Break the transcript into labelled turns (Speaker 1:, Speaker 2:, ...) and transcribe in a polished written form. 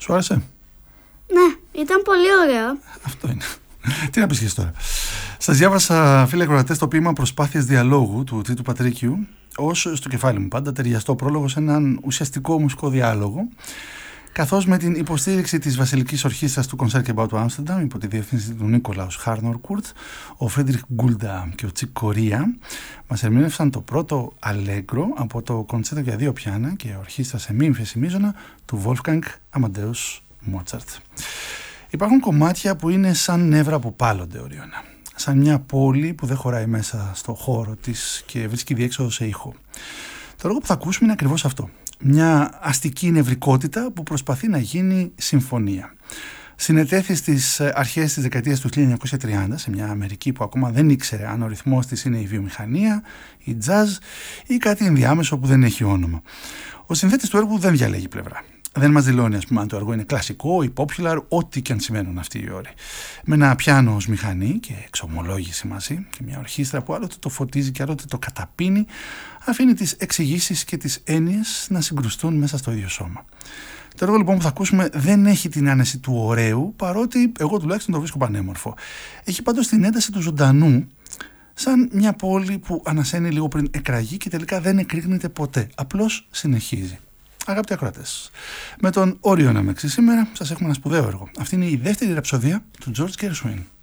Speaker 1: Σου άρεσε?
Speaker 2: Ναι, ήταν πολύ ωραίο.
Speaker 1: Αυτό είναι. Τι να πεις και τώρα. Σας διάβασα, φίλε ακροατές, το ποίημα «Προσπάθειες διαλόγου» του Τρίτου Πατρίκιου, ως στο κεφάλι μου πάντα ταιριαστό πρόλογο σε έναν ουσιαστικό μουσικό διάλογο, καθώς με την υποστήριξη της Βασιλικής Ορχήστρας του Concertgebouw του Άμστερνταμ υπό τη διευθύνση του Νίκολαους Χάρνορκουρτ, ο Φρίντριχ Γκούλντα και ο Τσικ Κορία μας ερμήνευσαν το πρώτο αλέγκρο από το κοντσέρτο για 2 πιάνα και ορχήστρα σε μη υμφεσιμίζωνα του Wolfgang Amadeus Mozart. Υπάρχουν κομμάτια που είναι σαν νεύρα που πάλλονται, Οριώνα. Σαν μια πόλη που δεν χωράει μέσα στο χώρο της και βρίσκει διέξοδο σε ήχο. Το έργο που θα ακούσουμε είναι ακριβώς αυτό. Μια αστική νευρικότητα που προσπαθεί να γίνει συμφωνία. Συνετέθη στις αρχές της δεκαετίας του 1930 σε μια Αμερική που ακόμα δεν ήξερε αν ο ρυθμός της είναι η βιομηχανία, η jazz ή κάτι ενδιάμεσο που δεν έχει όνομα. Ο συνθέτης του έργου δεν διαλέγει πλευρά. Δεν μας δηλώνει, ας πούμε, αν το έργο είναι κλασικό ή popular, ό,τι και αν σημαίνουν αυτοί οι όροι. Με ένα πιάνο ως μηχανή και εξομολόγηση μαζί και μια ορχήστρα που άλλοτε το φωτίζει και άλλοτε το καταπίνει, αφήνει τις εξηγήσεις και τις έννοιες να συγκρουστούν μέσα στο ίδιο σώμα. Το έργο λοιπόν που θα ακούσουμε δεν έχει την άνεση του ωραίου, παρότι εγώ τουλάχιστον το βρίσκω πανέμορφο. Έχει πάντως την ένταση του ζωντανού, σαν μια πόλη που ανασένει λίγο πριν εκραγεί και τελικά δεν εκρήγνεται ποτέ, απλώς συνεχίζει. Αγαπητοί ακροατές, με τον Όριο να με σήμερα σας έχουμε ένα σπουδαίο έργο. Αυτή είναι η δεύτερη ραψοδία του George Gershwin.